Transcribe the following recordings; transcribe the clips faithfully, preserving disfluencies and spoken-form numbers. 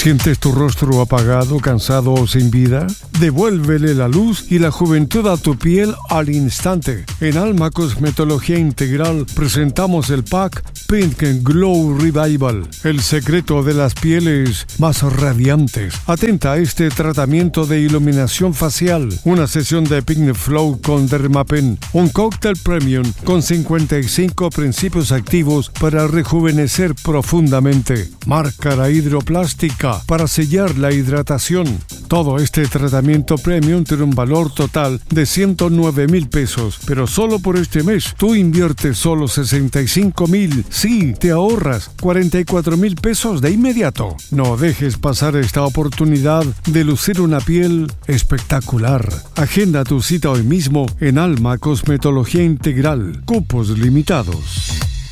¿Sientes tu rostro apagado, cansado o sin vida? Devuélvele la luz y la juventud a tu piel al instante. En Alma Cosmetología Integral presentamos el pack Pink Glow Revival, el secreto de las pieles más radiantes. Atenta a este tratamiento de iluminación facial, una sesión de Pink Flow con Dermapen, un cóctel premium con cincuenta y cinco principios activos para rejuvenecer profundamente. Máscara hidroplástica para sellar la hidratación. Todo este tratamiento premium tiene un valor total de ciento nueve mil pesos, pero solo por este mes tú inviertes solo sesenta y cinco mil. Sí, te ahorras cuarenta y cuatro mil pesos de inmediato. No dejes pasar esta oportunidad de lucir una piel espectacular. Agenda tu cita hoy mismo en Alma Cosmetología Integral. Cupos limitados.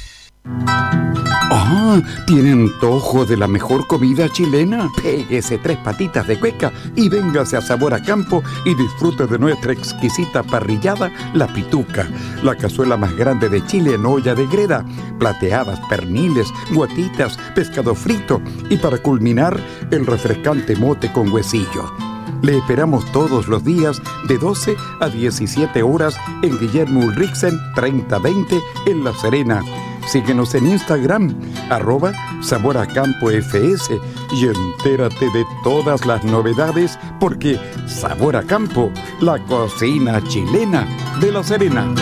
¡Ah! ¿Tiene antojo de la mejor comida chilena? Péguese tres patitas de cueca y véngase a Sabor a Campo y disfrute de nuestra exquisita parrillada, La Pituca, la cazuela más grande de Chile en olla de greda, plateadas, perniles, guatitas, pescado frito y para culminar, el refrescante mote con huesillo. Le esperamos todos los días de doce a diecisiete horas en Guillermo Ulrichsen treinta veinte en La Serena. Síguenos en Instagram, arroba Sabor a Campo F S, y entérate de todas las novedades porque Sabor a Campo, la cocina chilena de La Serena.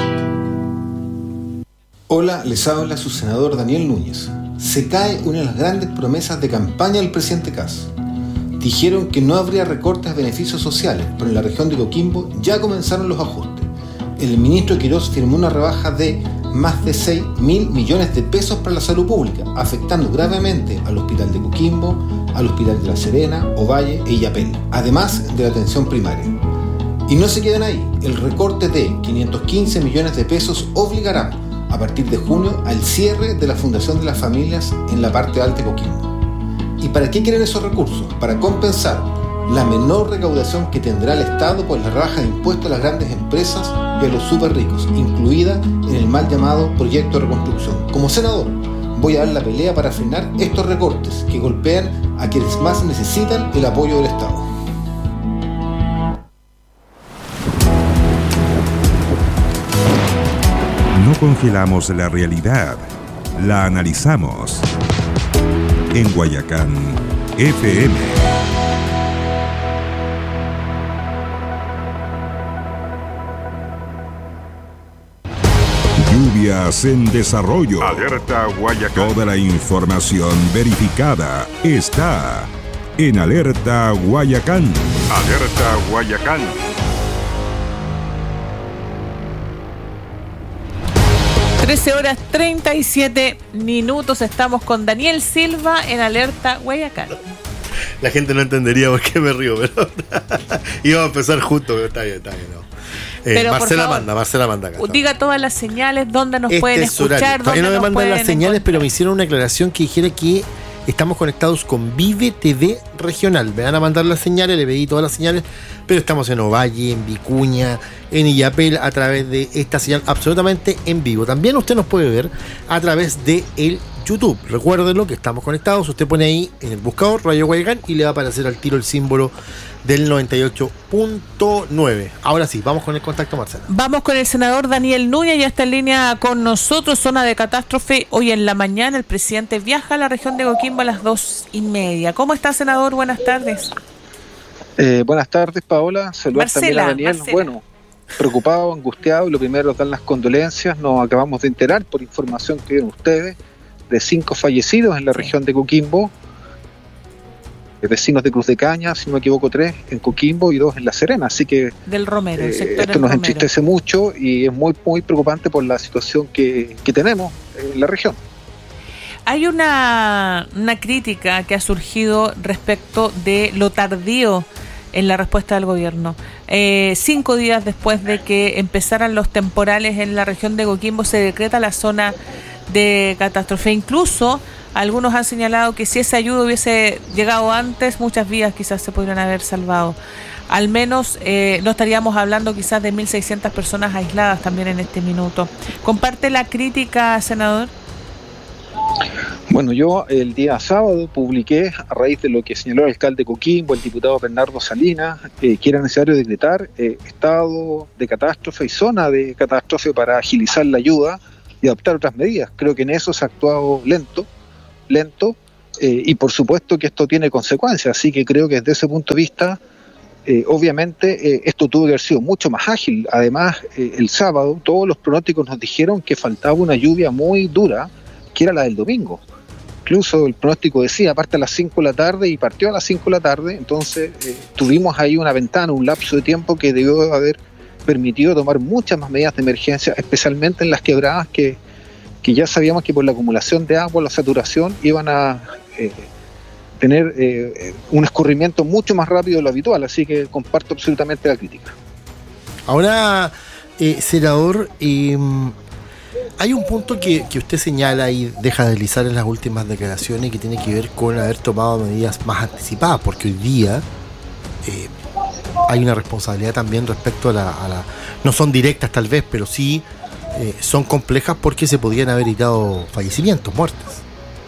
Hola, les habla su senador Daniel Núñez. Se cae una de las grandes promesas de campaña del presidente Kast. Dijeron que no habría recortes de beneficios sociales, pero en la región de Coquimbo ya comenzaron los ajustes. El ministro Quirós firmó una rebaja de más de seis mil millones de pesos para la salud pública, afectando gravemente al Hospital de Coquimbo, al Hospital de La Serena, Ovalle e Illapel, además de la atención primaria. Y no se quedan ahí, el recorte de quinientos quince millones de pesos obligará, a partir de junio, al cierre de la Fundación de las Familias en la parte alta de Coquimbo. ¿Y para qué quieren esos recursos? Para compensar la menor recaudación que tendrá el Estado por la rebaja de impuestos a las grandes empresas y a los súper ricos, incluida en el mal llamado proyecto de reconstrucción. Como senador, voy a dar la pelea para frenar estos recortes que golpean a quienes más necesitan el apoyo del Estado. No congelamos la realidad, la analizamos. En Guayacán, F M. Lluvias en desarrollo. Alerta Guayacán. Toda la información verificada está en Alerta Guayacán. Alerta Guayacán. trece horas treinta y siete minutos. Estamos con Daniel Silva en Alerta Guayacán. La gente no entendería por qué me río, pero íbamos a empezar juntos, pero está bien, está bien. No. Eh, Pero Marcela favor, manda, Marcela manda acá. Diga todas las señales, dónde nos este pueden escuchar, dónde no me nos mandan pueden las señales, encontrar. pero me hicieron una aclaración que dijera que estamos conectados con Vive T V Regional. Me van a mandar las señales, le pedí todas las señales, pero estamos en Ovalle, en Vicuña, en Illapel, a través de esta señal absolutamente en vivo. También usted nos puede ver a través de el YouTube. Recuérdenlo que estamos conectados. Usted pone ahí en el buscador Radio Guayacán y le va a aparecer al tiro el símbolo del noventa y ocho punto nueve. Ahora sí, vamos con el contacto, Marcela. Vamos con el senador Daniel Núñez, ya está en línea con nosotros. Zona de catástrofe. Hoy en la mañana el presidente viaja a la región de Coquimbo a las dos y media. ¿Cómo está, senador? Buenas tardes. Eh, buenas tardes, Paola. Saludos también a Daniel. Marcela. Bueno, preocupado, angustiado, y lo primero es dar las condolencias. Nos acabamos de enterar por información que dieron ustedes de cinco fallecidos en la región de Coquimbo, vecinos de Cruz de Caña, si no me equivoco, tres en Coquimbo y dos en La Serena. Así que Del Romero, el eh, sector esto del nos Romero. entristece mucho y es muy, muy preocupante por la situación que, que tenemos en la región. Hay una, una crítica que ha surgido respecto de lo tardío en la respuesta del gobierno. Eh, cinco días después de que empezaran los temporales en la región de Coquimbo, se decreta la zona de catástrofe. Incluso algunos han señalado que si esa ayuda hubiese llegado antes, muchas vidas quizás se podrían haber salvado. Al menos eh, no estaríamos hablando quizás de mil seiscientas personas aisladas también en este minuto. ¿Comparte la crítica, senador? Bueno, yo el día sábado publiqué, a raíz de lo que señaló el alcalde Coquimbo, el diputado Bernardo Salinas, eh, que era necesario decretar eh, estado de catástrofe y zona de catástrofe para agilizar la ayuda y adoptar otras medidas. Creo que en eso se ha actuado lento, lento, eh, y por supuesto que esto tiene consecuencias, así que creo que desde ese punto de vista, eh, obviamente eh, esto tuvo que haber sido mucho más ágil. Además, eh, el sábado todos los pronósticos nos dijeron que faltaba una lluvia muy dura, que era la del domingo. Incluso el pronóstico decía, parte a las cinco de la tarde y partió a las cinco de la tarde, entonces eh, tuvimos ahí una ventana, un lapso de tiempo que debió haber permitido tomar muchas más medidas de emergencia, especialmente en las quebradas que, que ya sabíamos que por la acumulación de agua, la saturación, iban a eh, tener eh, un escurrimiento mucho más rápido de lo habitual, así que comparto absolutamente la crítica. Ahora, eh, senador, eh, hay un punto que, que usted señala y deja de deslizar en las últimas declaraciones que tiene que ver con haber tomado medidas más anticipadas, porque hoy día eh, hay una responsabilidad también respecto a la, a la... No son directas tal vez, pero sí eh, son complejas porque se podían haber evitado fallecimientos, muertes.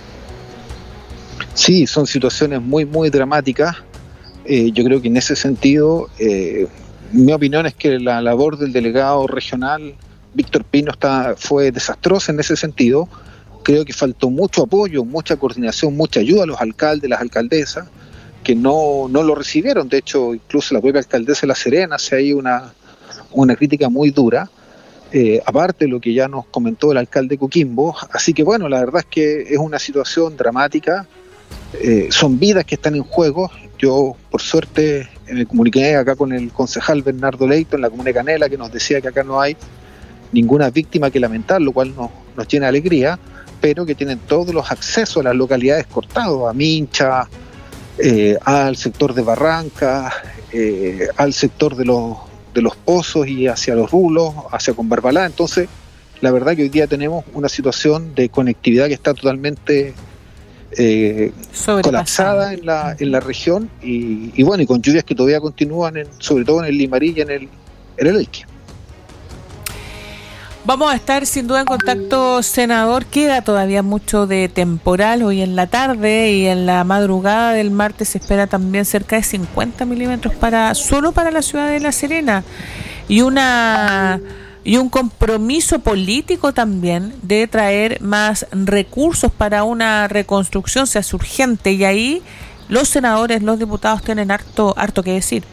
Sí, son situaciones muy, muy dramáticas. Eh, yo creo que en ese sentido, eh, mi opinión es que la labor del delegado regional Víctor Pino está, fue desastrosa en ese sentido. Creo que faltó mucho apoyo, mucha coordinación, mucha ayuda a los alcaldes, las alcaldesas, que no, no lo recibieron. De hecho, incluso la propia alcaldesa de La Serena hace ahí una, una crítica muy dura, eh, aparte de lo que ya nos comentó el alcalde Coquimbo. Así que bueno, la verdad es que es una situación dramática, eh, son vidas que están en juego. Yo, por suerte, me comuniqué acá con el concejal Bernardo Leito en la comuna de Canela, que nos decía que acá no hay ninguna víctima que lamentar, lo cual nos, nos llena de alegría, pero que tienen todos los accesos a las localidades cortados, a Mincha, eh, al sector de Barranca, eh, al sector de los, de los pozos y hacia los rulos, hacia Conbarbalá. Entonces, la verdad que hoy día tenemos una situación de conectividad que está totalmente eh, colapsada en la, en la región y, y bueno, y con lluvias que todavía continúan, en, sobre todo en el Limarí y en el, en el Elqui. Vamos a estar sin duda en contacto, senador. Queda todavía mucho de temporal hoy en la tarde y en la madrugada del martes se espera también cerca de cincuenta milímetros para solo para la ciudad de La Serena y una y un compromiso político también de traer más recursos para una reconstrucción, se hace urgente, y ahí los senadores, los diputados tienen harto harto que decir.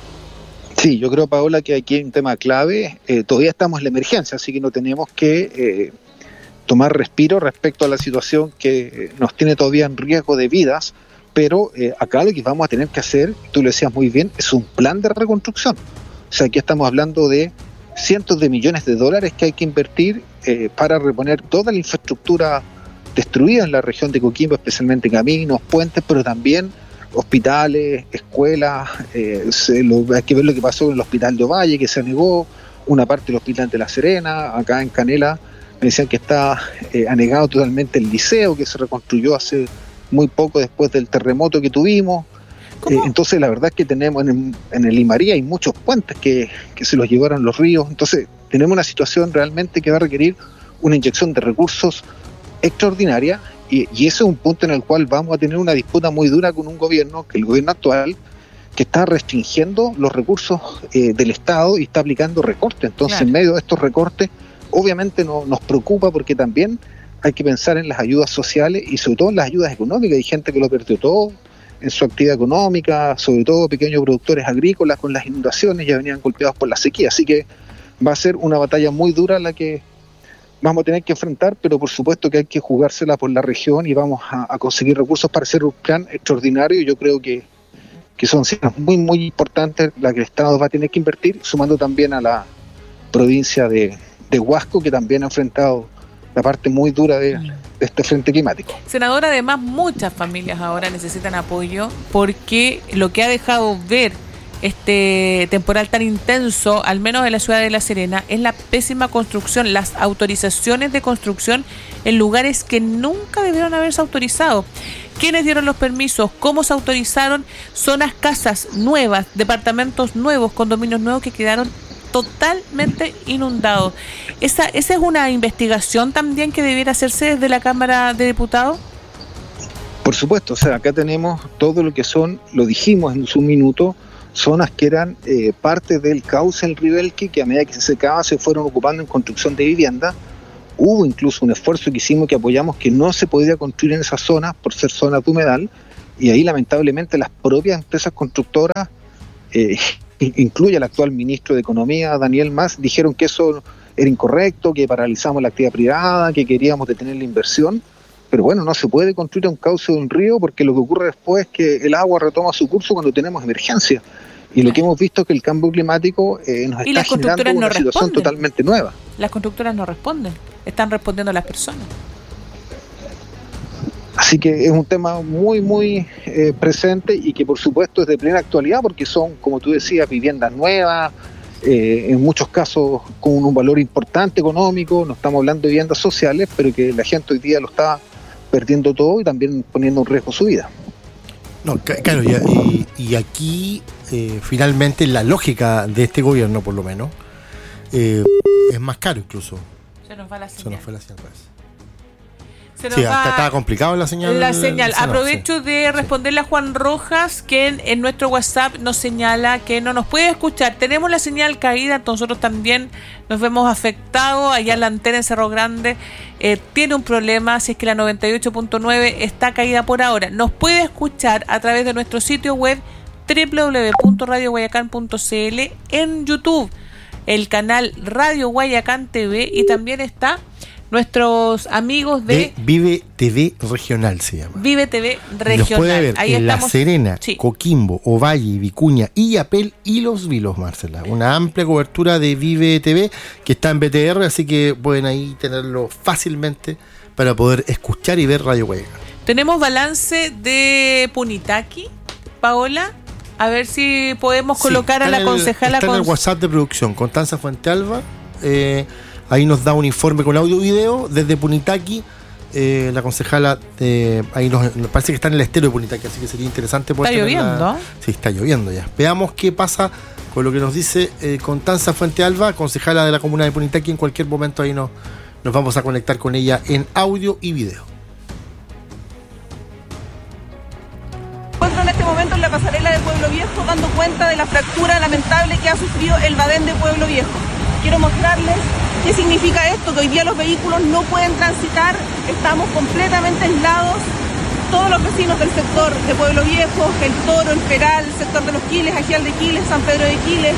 Sí, yo creo, Paola, que aquí hay un tema clave. Eh, todavía estamos en la emergencia, así que no tenemos que eh, tomar respiro respecto a la situación que nos tiene todavía en riesgo de vidas, pero eh, acá lo que vamos a tener que hacer, tú lo decías muy bien, es un plan de reconstrucción. O sea, aquí estamos hablando de cientos de millones de dólares que hay que invertir eh, para reponer toda la infraestructura destruida en la región de Coquimbo, especialmente caminos, puentes, pero también hospitales, escuelas. Eh, se lo, hay que ver lo que pasó en el hospital de Ovalle, que se anegó, una parte del hospital de La Serena, acá en Canela me decían que está eh, anegado totalmente el liceo, que se reconstruyó hace muy poco después del terremoto que tuvimos. Eh, entonces la verdad es que tenemos en el, en el Limarí hay muchos puentes que, que se los llevaron los ríos, entonces tenemos una situación realmente que va a requerir una inyección de recursos extraordinaria. Y, y ese es un punto en el cual vamos a tener una disputa muy dura con un gobierno, que el gobierno actual, que está restringiendo los recursos eh, del Estado y está aplicando recortes. Entonces, claro, en medio de estos recortes, obviamente no, nos preocupa porque también hay que pensar en las ayudas sociales y sobre todo en las ayudas económicas. Hay gente que lo perdió todo en su actividad económica, sobre todo pequeños productores agrícolas con las inundaciones, ya venían golpeados por la sequía. Así que va a ser una batalla muy dura la que vamos a tener que enfrentar, pero por supuesto que hay que jugársela por la región y vamos a, a conseguir recursos para hacer un plan extraordinario. Y yo creo que, que son cifras muy, muy importantes las que el Estado va a tener que invertir, sumando también a la provincia de, de Huasco, que también ha enfrentado la parte muy dura de, de este frente climático. Senador, además muchas familias ahora necesitan apoyo porque lo que ha dejado ver este temporal tan intenso, al menos en la ciudad de La Serena, es la pésima construcción, las autorizaciones de construcción en lugares que nunca debieron haberse autorizado. ¿Quiénes dieron los permisos? ¿Cómo se autorizaron? Zonas, casas nuevas, departamentos nuevos, condominios nuevos que quedaron totalmente inundados. Esa, esa es una investigación también que debiera hacerse desde la Cámara de Diputados. Por supuesto, o sea, acá tenemos todo lo que son, lo dijimos en su minuto, zonas que eran eh, parte del cauce del río Elqui, que a medida que se secaba se fueron ocupando en construcción de vivienda. Hubo incluso un esfuerzo que hicimos, que apoyamos, que no se podía construir en esas zonas por ser zonas de humedal, y ahí lamentablemente las propias empresas constructoras, eh, incluye el actual ministro de Economía, Daniel Mas, dijeron que eso era incorrecto, que paralizamos la actividad privada, que queríamos detener la inversión. Pero bueno, no se puede construir un cauce de un río, porque lo que ocurre después es que el agua retoma su curso cuando tenemos emergencia. Y lo que hemos visto es que el cambio climático eh, nos está generando una no situación responden. totalmente nueva. Las constructoras no responden, están respondiendo a las personas. Así que es un tema muy, muy eh, presente, y que por supuesto es de plena actualidad, porque son, como tú decías, viviendas nuevas, eh, en muchos casos con un valor importante económico. No estamos hablando de viviendas sociales, pero que la gente hoy día lo está perdiendo todo y también poniendo en riesgo su vida. No, claro, y, y aquí eh, finalmente la lógica de este gobierno, por lo menos, eh, es más caro incluso. Se nos va la señal. Se nos fue la señal, parece. Se nos Sí, va estaba complicado la señal. La señal. Se nos- Aprovecho sí. de responderle a Juan Rojas, que en, en nuestro WhatsApp nos señala que no nos puede escuchar. Tenemos la señal caída, nosotros también nos vemos afectados. Allá la antena en Cerro Grande eh, tiene un problema, si es que la noventa y ocho punto nueve está caída por ahora. Nos puede escuchar a través de nuestro sitio web doble u doble u doble u punto radio guayacán punto c l, en YouTube, el canal Radio Guayacán T V, y también está nuestros amigos de, de Vive T V Regional, se llama. Vive T V Los Regional. puede ver Ahí en estamos. La Serena, Sí. Coquimbo, Ovalle, Vicuña, Illapel y Los Vilos, Marcela. Una amplia cobertura de Vive T V que está en B T R, así que pueden ahí tenerlo fácilmente para poder escuchar y ver Radio Guayacán. Tenemos balance de Punitaqui, Paola. A ver si podemos Sí, colocar a está la en el- concejala. Está en el con- WhatsApp de producción, Constanza Fuentealba. Eh, ahí nos da un informe con audio y video desde Punitaqui. Eh, la concejala, eh, ahí nos, nos parece que está en el estero de Punitaqui, así que sería interesante poder Está tenerla- lloviendo. Sí, está lloviendo ya. Veamos qué pasa con lo que nos dice eh, Constanza Fuentealba, concejala de la comuna de Punitaqui. En cualquier momento ahí nos, nos vamos a conectar con ella en audio y video. Encuentro en este momento en la pasarela de Pueblo Viejo, dando cuenta de la fractura lamentable que ha sufrido el Badén de Pueblo Viejo. Quiero mostrarles qué significa esto, que hoy día los vehículos no pueden transitar, estamos completamente aislados. Todos los vecinos del sector de Pueblo Viejo, El Toro, El Peral, el sector de los Quiles, Agial de Quiles, San Pedro de Quiles.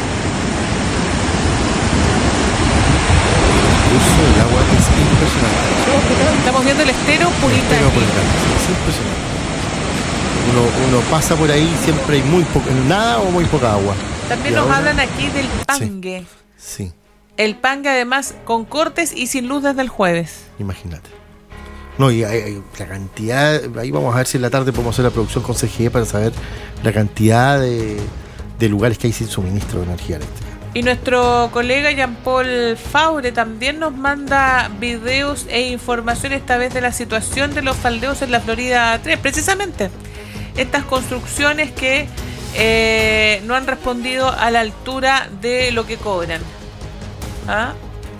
El curso del agua es impresionante. Estamos viendo el estero Pero Punitaqui. por acá, sí, es impresionante. Uno, uno pasa por ahí, siempre hay muy poco, nada o muy poca agua. También Y nos ahora- hablan aquí del Pangue. Sí, El Pangue, además, con cortes y sin luz desde el jueves. imagínate. No, y hay, hay la cantidad, ahí vamos a ver si en la tarde podemos hacer la producción con C G E para saber la cantidad de, de lugares que hay sin suministro de energía eléctrica. Y nuestro colega Jean-Paul Faure también nos manda videos e información, esta vez de la situación de los faldeos en la Florida tres. Precisamente, estas construcciones que eh, no han respondido a la altura de lo que cobran. ¿Ah?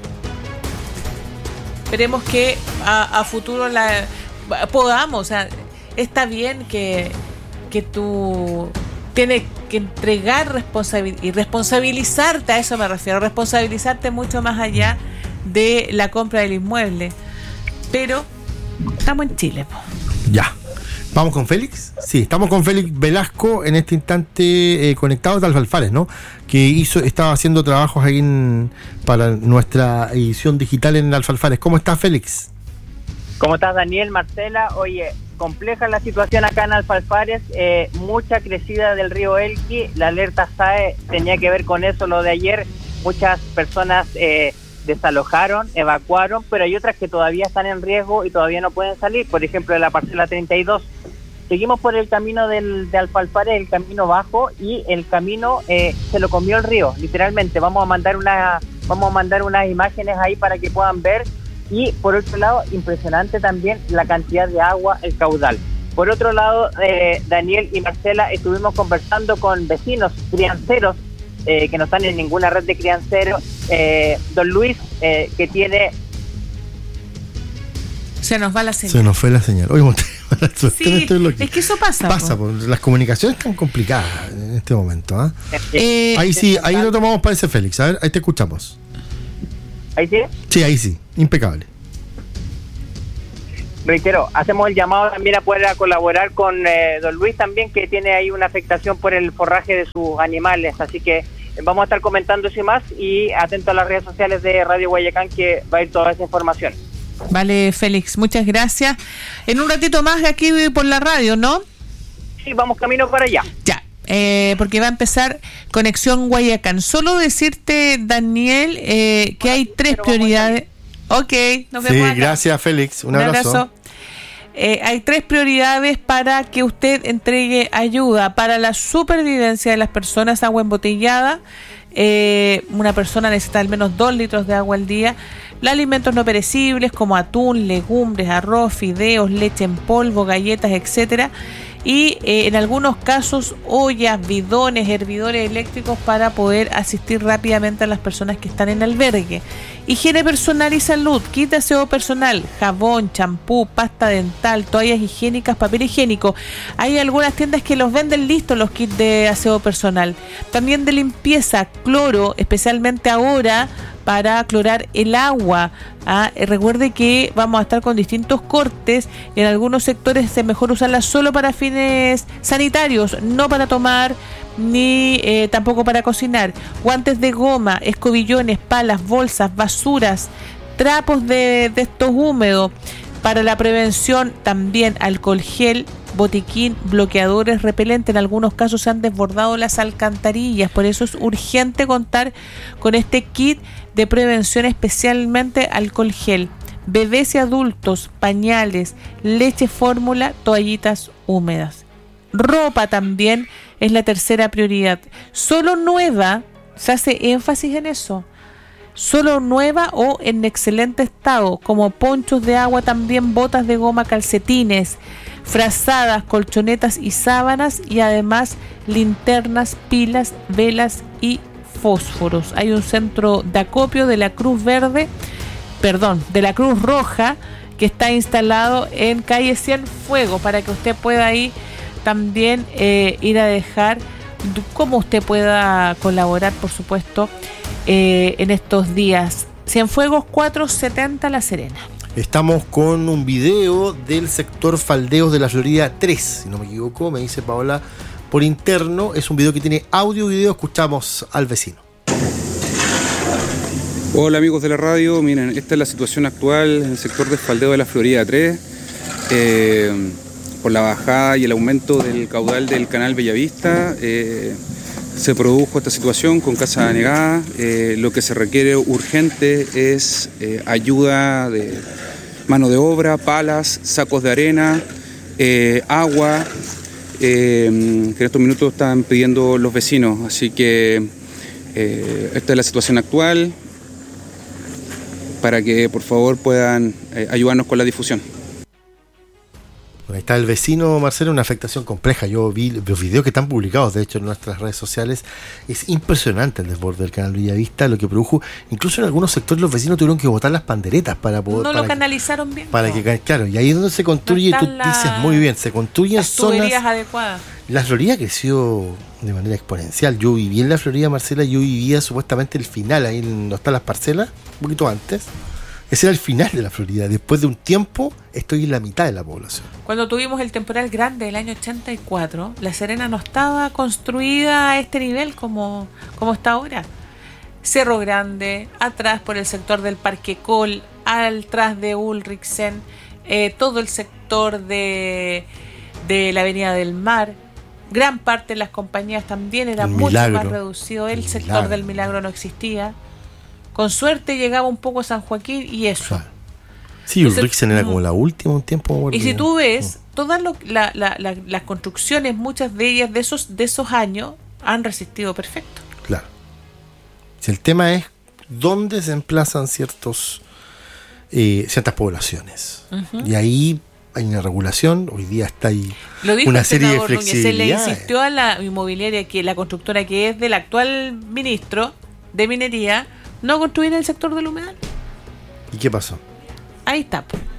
Esperemos que a, a futuro la podamos, o sea, está bien que, que tú tienes que entregar responsabilidad y responsabilizarte, a eso me refiero, responsabilizarte mucho más allá de la compra del inmueble. Pero estamos en Chile, po. Ya. ¿Vamos con Félix? Sí, estamos con Félix Velasco en este instante eh, conectados de Alfalfares, ¿no? Que hizo, estaba haciendo trabajos ahí en, para nuestra edición digital en Alfalfares. ¿Cómo estás, Félix? ¿Cómo estás, Daniel, Marcela? Oye, compleja la situación acá en Alfalfares, eh, mucha crecida del río Elqui, la alerta S A E tenía que ver con eso, lo de ayer, muchas personas eh, desalojaron, evacuaron, pero hay otras que todavía están en riesgo y todavía no pueden salir, por ejemplo, de la parcela treinta y dos. Seguimos por el camino del, de Alfalfares, el camino bajo, y el camino eh, se lo comió el río, literalmente. Vamos a mandar una, vamos a mandar unas imágenes ahí para que puedan ver. Y por otro lado, impresionante también la cantidad de agua, el caudal. Por otro lado, eh, Daniel y Marcela, estuvimos conversando con vecinos crianceros eh, que no están en ninguna red de crianceros. Eh, don Luis, eh, que tiene... Se nos va la señal. Se nos fue la señal. Oye, Sí, es que eso pasa. Pasa, po. Las comunicaciones están complicadas en este momento. ¿eh? Eh, ahí sí, ahí lo tomamos para ese Félix. A ver, ahí te escuchamos. ¿Ahí sí? Sí, ahí sí, impecable. Reitero, hacemos el llamado también a poder a colaborar con eh, don Luis también, que tiene ahí una afectación por el forraje de sus animales, así que vamos a estar comentando eso y más, y atento a las redes sociales de Radio Guayacán, que va a ir toda esa información. Vale, Félix, muchas gracias. En un ratito más aquí por la radio, ¿no? Sí, vamos camino para allá. Ya, eh, porque va a empezar Conexión Guayacán. Solo decirte, Daniel, eh, que hay tres prioridades. Ok, nos vemos. Sí, acá. Gracias, Félix. Un, Un abrazo. abrazo. Eh, hay tres prioridades para que usted entregue ayuda para la supervivencia de las personas: agua embotellada. Eh, una persona necesita al menos dos litros de agua al día. Los alimentos no perecibles como atún, legumbres, arroz, fideos, leche en polvo, galletas, etcétera. Y eh, en algunos casos ollas, bidones, hervidores eléctricos para poder asistir rápidamente a las personas que están en albergue. Higiene personal y salud, kit de aseo personal, jabón, champú, pasta dental, toallas higiénicas, papel higiénico. Hay algunas tiendas que los venden listos, los kits de aseo personal. También de limpieza, cloro, especialmente ahora para clorar el agua. Ah, recuerde que vamos a estar con distintos cortes. En algunos sectores es mejor usarla solo para fines sanitarios, no para tomar ni eh, tampoco para cocinar. Guantes de goma, escobillones, palas, bolsas, basuras, trapos de, de estos húmedos. Para la prevención también alcohol gel, botiquín, bloqueadores, repelentes. En algunos casos se han desbordado las alcantarillas, por eso es urgente contar con este kit de prevención, especialmente alcohol gel. Bebés y adultos, pañales, leche fórmula, toallitas húmedas. Ropa también es la tercera prioridad. Solo nueva, se hace énfasis en eso. Solo nueva o en excelente estado, como ponchos de agua, también botas de goma, calcetines, frazadas, colchonetas y sábanas, y además linternas, pilas, velas y fósforos. Hay un centro de acopio de la Cruz Verde, perdón, de la Cruz Roja, que está instalado en calle Cienfuegos, para que usted pueda ahí también eh, ir a dejar cómo usted pueda colaborar, por supuesto, eh, en estos días. Cienfuegos cuatrocientos setenta La Serena. Estamos con un video del sector Faldeos de la Florida tres, si no me equivoco, me dice Paola por interno. Es un video que tiene audio y video. Escuchamos al vecino. Hola amigos de la radio, miren, esta es la situación actual en el sector de Faldeo de la Florida tres. Eh, por la bajada y el aumento del caudal del canal Bellavista, eh, se produjo esta situación con casa anegada. Eh, lo que se requiere urgente es eh, ayuda de mano de obra, palas, sacos de arena, eh, agua, eh, que en estos minutos están pidiendo los vecinos. Así que eh, esta es la situación actual, para que por favor puedan eh, ayudarnos con la difusión. Ahí está el vecino, Marcelo, una afectación compleja. Yo vi los videos que están publicados, de hecho, en nuestras redes sociales. Es impresionante el desborde del canal Bellavista, lo que produjo. Incluso en algunos sectores los vecinos tuvieron que botar las panderetas para poder... No para lo canalizaron que, bien. Para no. que, claro, y ahí es donde se construye, no tú la, dices muy bien, se construyen las tuberías zonas... adecuadas. La Florida creció de manera exponencial. Yo viví en la Florida, Marcela, yo vivía supuestamente el final, ahí donde están las parcelas, un poquito antes. Ese era el final de la Florida. Después de un tiempo, estoy en la mitad de la población. Cuando tuvimos el temporal grande del año ochenta y cuatro, La Serena no estaba construida a este nivel como, como está ahora. Cerro Grande, atrás por el sector del Parque Col, atrás de Ulrichsen, eh, todo el sector de, de la Avenida del Mar. Gran parte de las compañías también era mucho Milagro. más reducido. El, el sector Milagro. del Milagro no existía. Con suerte llegaba un poco a San Joaquín y eso. Claro. Sí, Ulrichsen era como la última un tiempo. Y si tú ves, todas lo, la, la, la, las construcciones, muchas de ellas de esos, de esos años, han resistido perfecto. Claro. Si el tema es dónde se emplazan ciertos eh, ciertas poblaciones. Uh-huh. Y ahí hay una regulación, hoy día está ahí lo dijo una el serie de Núñez, flexibilidades. se le insistió a la inmobiliaria, que la constructora que es del actual ministro de Minería, no construir en el sector del humedal. ¿Y qué pasó? Ahí está.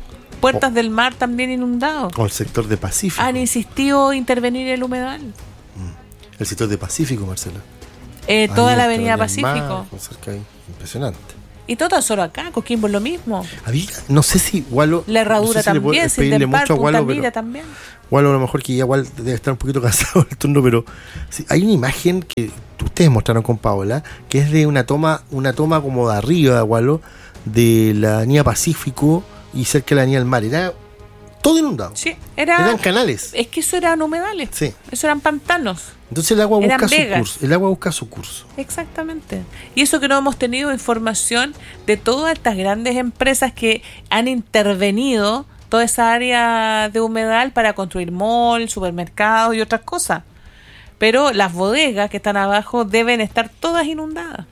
Puertas oh. del Mar también inundado. O el sector de Pacífico. Han insistido en intervenir el humedal. Mm. El sector de Pacífico, Marcela. Eh, toda la avenida Pacífico. Mar, cerca ahí. Impresionante. Y todo solo acá, Coquimbo es lo mismo. Había, no sé si Gualo... La Herradura no sé si también, sin pedirle mucho a Gualo, pero también. Gualo a lo mejor que ya igual debe estar un poquito cansado del turno, pero sí, hay una imagen que ustedes mostraron con Paola, que es de una toma, una toma como de arriba, Gualo, de la avenida Pacífico y cerca de la avenida del Mar. Era todo inundado. Sí, era, eran canales. Es que eso eran humedales. Sí. Eso eran pantanos. Entonces el agua busca Eran su vegas. curso. El agua busca su curso. Exactamente. Y eso que no hemos tenido información de todas estas grandes empresas que han intervenido toda esa área de humedal para construir mall, supermercados y otras cosas. Pero las bodegas que están abajo deben estar todas inundadas.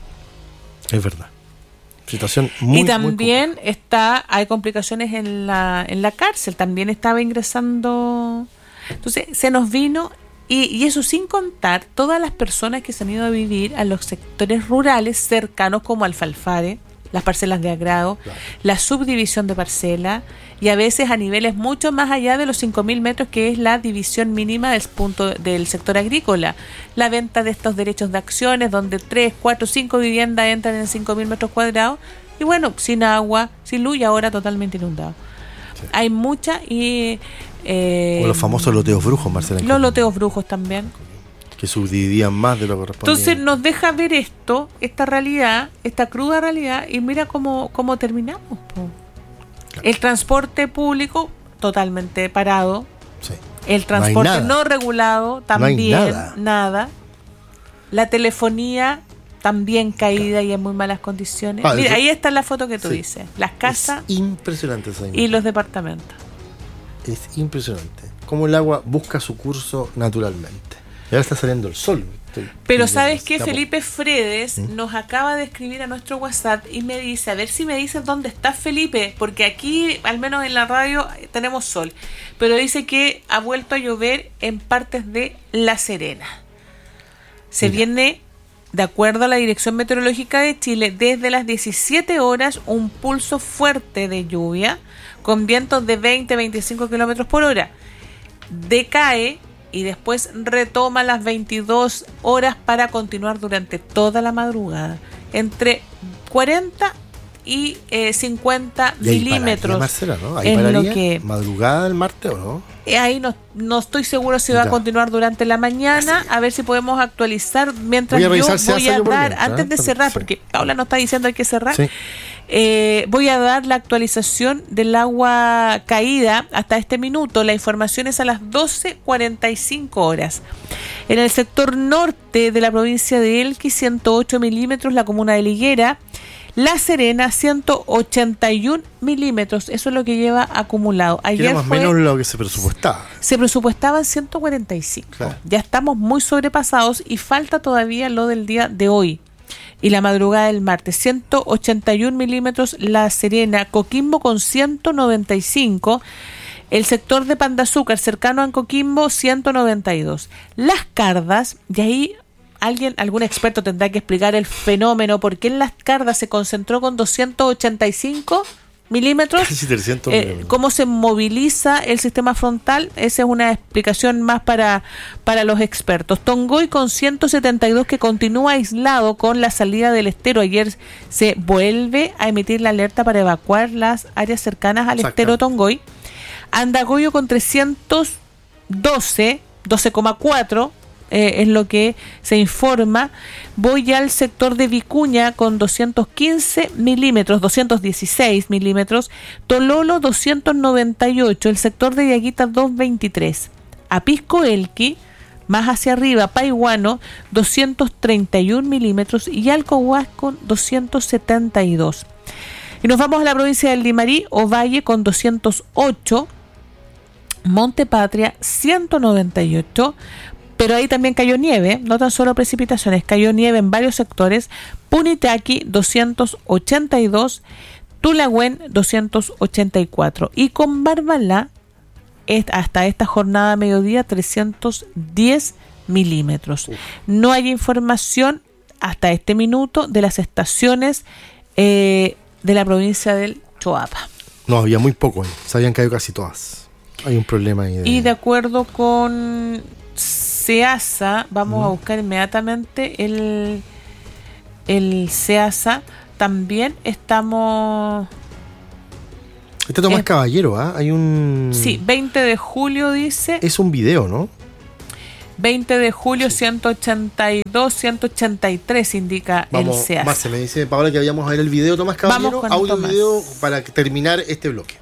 Es verdad. Situación muy, y también muy está, hay complicaciones en la, en la cárcel. También estaba ingresando. Entonces se nos vino. Y, y eso sin contar todas las personas que se han ido a vivir a los sectores rurales cercanos como Alfalfare, las parcelas de agrado, claro. La subdivisión de parcela y a veces a niveles mucho más allá de los cinco mil metros, que es la división mínima del, punto, del sector agrícola. La venta de estos derechos de acciones donde tres, cuatro, cinco viviendas entran en cinco mil metros cuadrados y bueno, sin agua, sin luz y ahora totalmente inundado. Sí. Hay mucha y... Eh, o los famosos loteos brujos, Marcela. Los loteos brujos también. Que subdividían más de lo que correspondía. Entonces nos deja ver esto, esta realidad, esta cruda realidad, y mira cómo, cómo terminamos. Po. Claro. El transporte público totalmente parado. Sí. El transporte no, no regulado también, no hay nada. nada. La telefonía también caída y en muy malas condiciones. Ah, mira, eso, ahí está la foto que tú sí. dices. Las casas es impresionante esa y los departamentos. Es impresionante cómo el agua busca su curso naturalmente. Y ahora está saliendo el sol. Estoy Pero ¿sabes qué? Felipe Fredes ¿Mm? nos acaba de escribir a nuestro WhatsApp y me dice, a ver si me dices dónde está Felipe, porque aquí, al menos en la radio, tenemos sol. Pero dice que ha vuelto a llover en partes de La Serena. Se Mira. viene, de acuerdo a la Dirección Meteorológica de Chile, desde las diecisiete horas un pulso fuerte de lluvia con vientos de veinte a veinticinco kilómetros por hora. Decae y después retoma las veintidós horas para continuar durante toda la madrugada. Entre cuarenta y eh, cincuenta y milímetros. Marcela, ¿no? Ahí en lo que madrugada del martes, ¿o no? Ahí no, no estoy seguro si va ya. a continuar durante la mañana. A ver si podemos actualizar mientras voy a yo si voy a dar, mientras, antes de cerrar, sí. porque Paula nos está diciendo hay que cerrar. Sí. Eh, voy a dar la actualización del agua caída hasta este minuto. La información es a las doce cuarenta y cinco horas. En el sector norte de la provincia de Elqui, ciento ocho milímetros, la comuna de Liguera. La Serena, ciento ochenta y uno milímetros. Eso es lo que lleva acumulado. Ayer más o menos lo que se presupuestaba. Se presupuestaba en ciento cuarenta y cinco. Claro. Ya estamos muy sobrepasados y falta todavía lo del día de hoy y la madrugada del martes. ciento ochenta y uno milímetros La Serena. Coquimbo con ciento noventa y cinco. El sector de Pan de Azúcar cercano a Coquimbo, ciento noventa y dos. Las Cardas, y ahí alguien, algún experto tendrá que explicar el fenómeno, porque en Las Cardas se concentró con doscientos ochenta y cinco milímetros. Casi trescientos eh, ¿Cómo se moviliza el sistema frontal? Esa es una explicación más para, para los expertos. Tongoy con ciento setenta y dos, que continúa aislado con la salida del estero. Ayer se vuelve a emitir la alerta para evacuar las áreas cercanas al Exacto. estero Tongoy. Andagoyo con trescientos doce, doce coma cuatro. Eh, es lo que se informa. Voy al sector de Vicuña con doscientos quince milímetros, doscientos dieciséis milímetros. Tololo doscientos noventa y ocho, el sector de Yaguita doscientos veintitrés. Apisco Elqui, más hacia arriba, Paiguano doscientos treinta y uno milímetros y Alcohuasco doscientos setenta y dos. Y nos vamos a la provincia del Limarí, Ovalle con doscientos ocho, Montepatria ciento noventa y ocho. Pero ahí también cayó nieve, no tan solo precipitaciones, cayó nieve en varios sectores. Punitaqui doscientos ochenta y dos, Tulagüen doscientos ochenta y cuatro. Y con Barbalá, hasta esta jornada mediodía, trescientos diez milímetros. No hay información hasta este minuto de las estaciones eh, de la provincia del Choapa. No, había muy poco, eh. se habían caído casi todas. Hay un problema ahí. De... Y de acuerdo con SEASA, vamos mm. a buscar inmediatamente el, el SEASA, también estamos... Este Tomás eh, Caballero, ¿ah? ¿eh? Hay un... Sí, veinte de julio dice... Es un video, ¿no? veinte de julio, sí. ciento ochenta y dos, ciento ochenta y tres indica Vamos, el SEASA. Marce, me dice Paola que vayamos a ver el video Tomás Caballero, audio y video para terminar este bloque.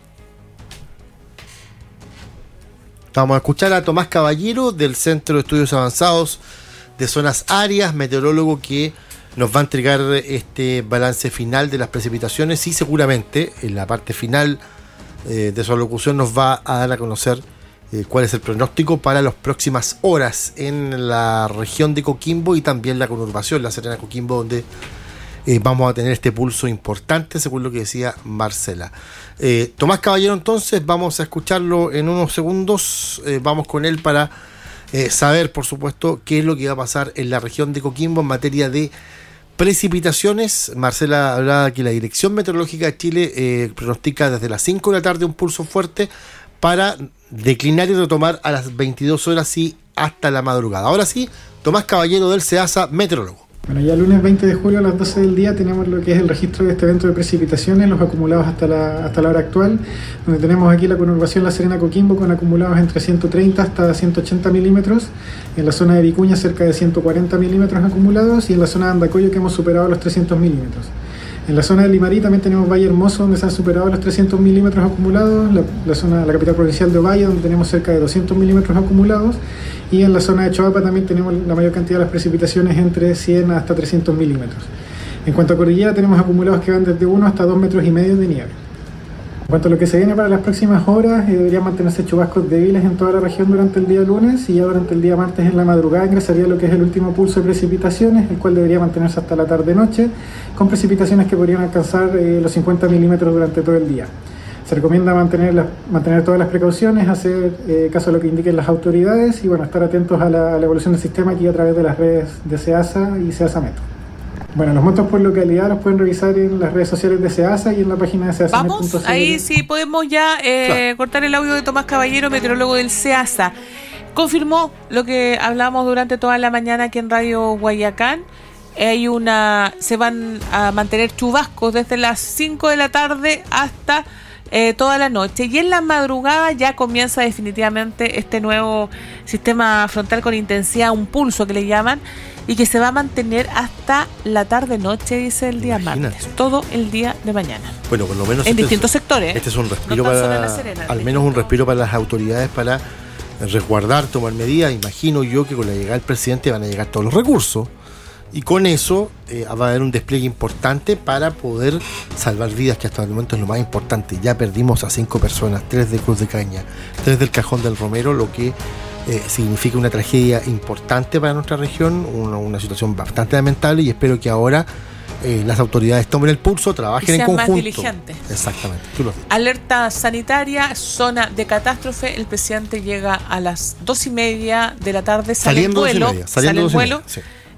Vamos a escuchar a Tomás Caballero del Centro de Estudios Avanzados de Zonas Áreas, meteorólogo que nos va a entregar este balance final de las precipitaciones y seguramente en la parte final eh, de su alocución nos va a dar a conocer eh, cuál es el pronóstico para las próximas horas en la región de Coquimbo y también la conurbación, la Serena Coquimbo, donde eh, vamos a tener este pulso importante, según lo que decía Marcela. Eh, Tomás Caballero, entonces, vamos a escucharlo en unos segundos. Eh, vamos con él para eh, saber, por supuesto, qué es lo que va a pasar en la región de Coquimbo en materia de precipitaciones. Marcela hablaba que la Dirección Meteorológica de Chile eh, pronostica desde las cinco de la tarde un pulso fuerte para declinar y retomar a las veintidós horas y hasta la madrugada. Ahora sí, Tomás Caballero del SEASA, meteorólogo. Bueno, ya el lunes veinte de julio a las doce del día tenemos lo que es el registro de este evento de precipitaciones, los acumulados hasta la, hasta la hora actual, donde tenemos aquí la conurbación La Serena Coquimbo con acumulados entre ciento treinta hasta ciento ochenta milímetros, en la zona de Vicuña cerca de ciento cuarenta milímetros acumulados y en la zona de Andacoyo que hemos superado los trescientos milímetros. En la zona de Limarí también tenemos Valle Hermoso, donde se han superado los trescientos milímetros acumulados, la, la zona, la capital provincial de Ovalle, donde tenemos cerca de doscientos milímetros acumulados, y en la zona de Choapa también tenemos la mayor cantidad de las precipitaciones entre cien hasta trescientos milímetros. En cuanto a cordillera, tenemos acumulados que van desde uno hasta dos metros y medio de nieve. En cuanto a lo que se viene para las próximas horas, eh, deberían mantenerse chubascos débiles en toda la región durante el día lunes, y ya durante el día martes en la madrugada ingresaría lo que es el último pulso de precipitaciones, el cual debería mantenerse hasta la tarde-noche, con precipitaciones que podrían alcanzar eh, los cincuenta milímetros durante todo el día. Se recomienda mantener, la, mantener todas las precauciones, hacer eh, caso a lo que indiquen las autoridades y bueno, estar atentos a la, a la evolución del sistema aquí a través de las redes de SEASA y SEASA Meto. Bueno, los montos por localidad los pueden revisar en las redes sociales de SEASA y en la página de SEASA. Vamos, ahí sí podemos ya eh, claro. cortar el audio de Tomás Caballero, meteorólogo del SEASA. Confirmó lo que hablamos durante toda la mañana aquí en Radio Guayacán. Hay una, se van a mantener chubascos desde las cinco de la tarde hasta eh, toda la noche, y en la madrugada ya comienza definitivamente este nuevo sistema frontal con intensidad, un pulso que le llaman, y que se va a mantener hasta la tarde-noche, dice el día Imagínate. martes, todo el día de mañana. Bueno, por lo menos en este distintos es, sectores. Este es un respiro no para, la Serena, al menos un respiro para las autoridades para resguardar, tomar medidas. Imagino yo que con la llegada del presidente van a llegar todos los recursos, y con eso eh, va a haber un despliegue importante para poder salvar vidas, que hasta el momento es lo más importante. Ya perdimos a cinco personas, tres de Cruz de Caña, tres del Cajón del Romero, lo que eh, significa una tragedia importante para nuestra región, una, una situación bastante lamentable, y espero que ahora eh, las autoridades tomen el pulso, trabajen en conjunto. Más diligentes. Exactamente. Tú lo dices. Alerta sanitaria, zona de catástrofe. El presidente llega a las dos y media de la tarde, sale saliendo el vuelo, media, saliendo sale el vuelo. Media, sí.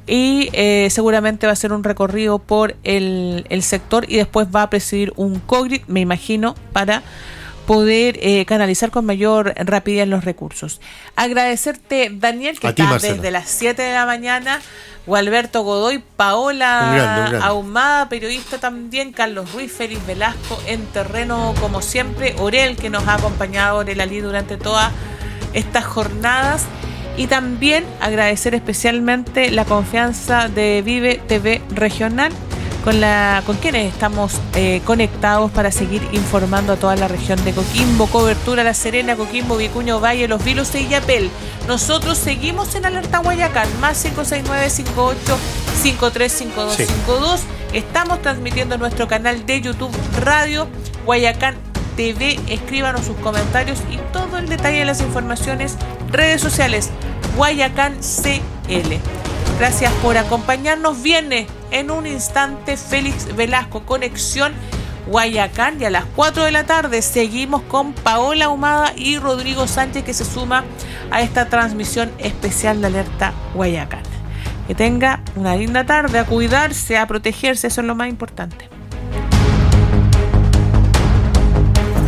Y eh, seguramente va a ser un recorrido por el, el sector, y después va a presidir un COGRIT, me imagino, para poder eh, canalizar con mayor rapidez los recursos. Agradecerte, Daniel, que está desde las siete de la mañana, Gualberto Godoy, Paola un grande, un grande. Ahumada, periodista también, Carlos Ruiz, Félix Velasco en terreno como siempre, Orel, que nos ha acompañado, Orel Ali, durante todas estas jornadas. Y también agradecer especialmente la confianza de Vive T V Regional, con la con quienes estamos eh, conectados para seguir informando a toda la región de Coquimbo. Cobertura La Serena, Coquimbo, Vicuña, Valle, Los Vilos e Illapel. Nosotros seguimos en Alerta Guayacán, más cinco seis nueve, cinco ocho, cinco tres cinco dos cinco dos. Sí. Estamos transmitiendo en nuestro canal de YouTube Radio Guayacán T V. Escríbanos sus comentarios y todo el detalle de las informaciones. Redes sociales Guayacán C L. Gracias por acompañarnos. Viene en un instante Félix Velasco, Conexión Guayacán, y a las cuatro de la tarde seguimos con Paola Ahumada y Rodrigo Sánchez, que se suma a esta transmisión especial de Alerta Guayacán. Que tenga una linda tarde, a cuidarse, a protegerse, eso es lo más importante.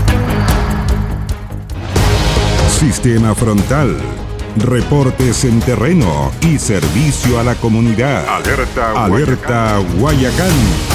Sistema frontal, reportes en terreno y servicio a la comunidad. Alerta Alerta Guayacán.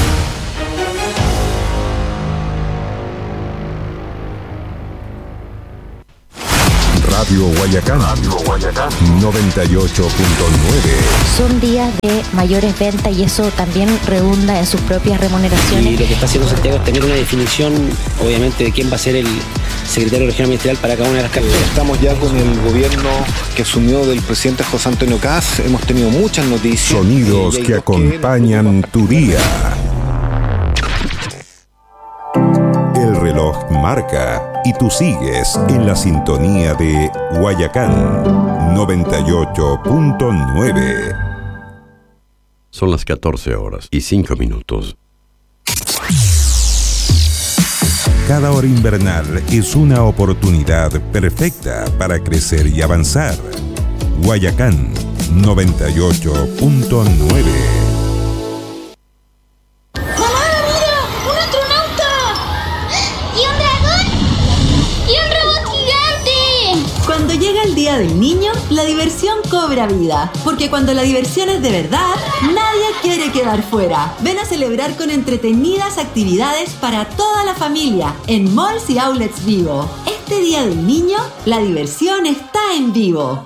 Radio Guayacán, Radio Guayacán noventa y ocho punto nueve. Son días de mayores ventas y eso también redunda en sus propias remuneraciones. Y lo que está haciendo Santiago es tener una definición, obviamente, de quién va a ser el secretario regional ministerial para cada una de las carteras. Estamos ya con el gobierno que asumió del presidente José Antonio Kast. Hemos tenido muchas noticias. Sonidos que acompañan tu día. El reloj marca y tú sigues en la sintonía de Guayacán noventa y ocho punto nueve. Son las catorce horas y cinco minutos. Cada hora invernal es una oportunidad perfecta para crecer y avanzar. Guayacán noventa y ocho punto nueve. Cuando llega el Día del Niño, la diversión cobra vida. Porque cuando la diversión es de verdad, nadie quiere quedar fuera. Ven a celebrar con entretenidas actividades para toda la familia en malls y outlets Vivo. Este Día del Niño, la diversión está en Vivo.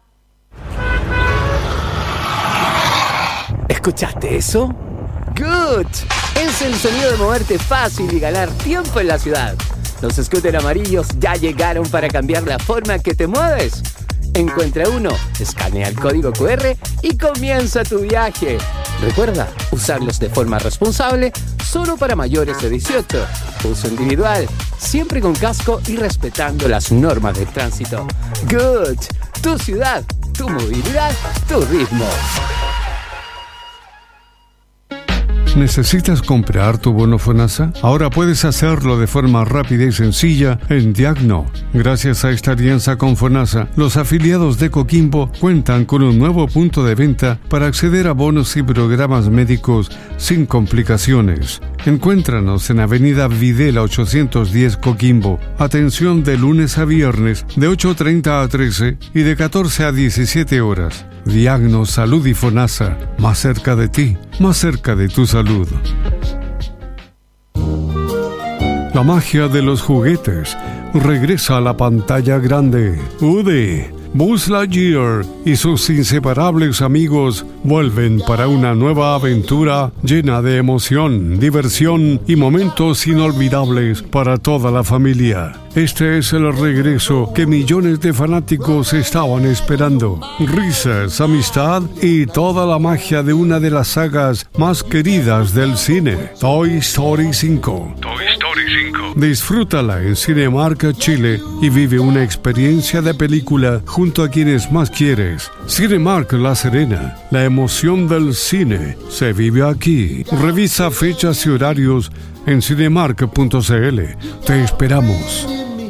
¿Escuchaste eso? ¡Good! Es el sonido de moverte fácil y ganar tiempo en la ciudad. Los scooters amarillos ya llegaron para cambiar la forma que te mueves. Encuentra uno, escanea el código cu erre y comienza tu viaje. Recuerda, usarlos de forma responsable, solo para mayores de dieciocho. Uso individual, siempre con casco y respetando las normas de tránsito. Good. Tu ciudad, tu movilidad, tu ritmo. ¿Necesitas comprar tu bono FONASA? Ahora puedes hacerlo de forma rápida y sencilla en Diagno. Gracias a esta alianza con FONASA, los afiliados de Coquimbo cuentan con un nuevo punto de venta para acceder a bonos y programas médicos sin complicaciones. Encuéntranos en Avenida Videla ochocientos diez Coquimbo. Atención de lunes a viernes de ocho treinta a trece y de catorce a diecisiete horas. Diagno, Salud y FONASA, más cerca de ti, más cerca de tu salud. La magia de los juguetes regresa a la pantalla grande. Woody, Buzz Lightyear y sus inseparables amigos vuelven para una nueva aventura llena de emoción, diversión y momentos inolvidables para toda la familia. Este es el regreso que millones de fanáticos estaban esperando. Risas, amistad y toda la magia de una de las sagas más queridas del cine, Toy Story cinco. Toy Story cinco. Disfrútala en Cinemark Chile y vive una experiencia de película junto a quienes más quieres. Cinemark La Serena, la emoción del cine se vive aquí. Revisa fechas y horarios en cinemark punto cl. Te esperamos.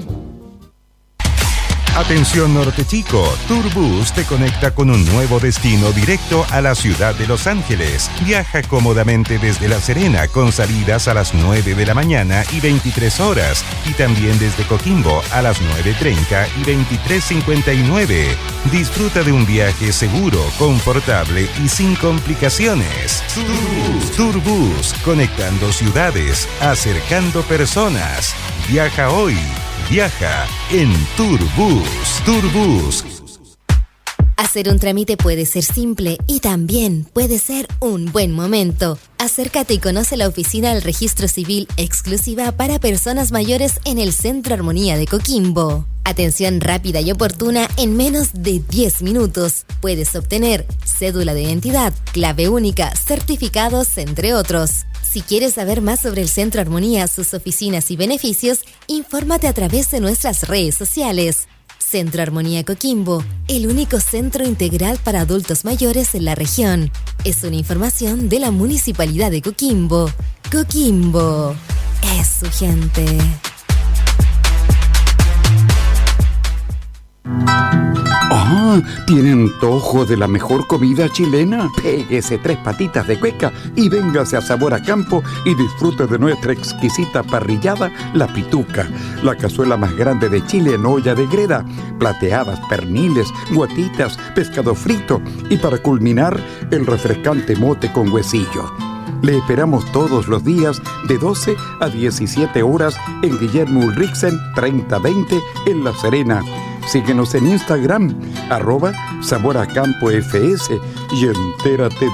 Atención Norte Chico, Turbus te conecta con un nuevo destino directo a la ciudad de Los Ángeles. Viaja cómodamente desde La Serena con salidas a las nueve de la mañana y veintitrés horas y también desde Coquimbo a las nueve treinta y veintitrés cincuenta y nueve. Disfruta de un viaje seguro, confortable y sin complicaciones. Turbus, Turbus, conectando ciudades, acercando personas. Viaja hoy. Viaja en Turbus. Turbus. Hacer un trámite puede ser simple y también puede ser un buen momento. Acércate y conoce la oficina del Registro Civil exclusiva para personas mayores en el Centro Armonía de Coquimbo. Atención rápida y oportuna en menos de diez minutos. Puedes obtener cédula de identidad, clave única, certificados, entre otros. Si quieres saber más sobre el Centro Armonía, sus oficinas y beneficios, infórmate a través de nuestras redes sociales. Centro Armonía Coquimbo, el único centro integral para adultos mayores en la región. Es una información de la Municipalidad de Coquimbo. Coquimbo es su gente. Oh, Ah, ¿tiene antojo de la mejor comida chilena? Péguese tres patitas de cueca y véngase a Sabor a Campo y disfrute de nuestra exquisita parrillada, La Pituca, la cazuela más grande de Chile en olla de greda, plateadas, perniles, guatitas, pescado frito y para culminar, el refrescante mote con huesillo. Le esperamos todos los días de doce a diecisiete horas en Guillermo Ulrichsen treinta veinte en La Serena. Síguenos en Instagram, arroba Sabor a Campo F S y entérate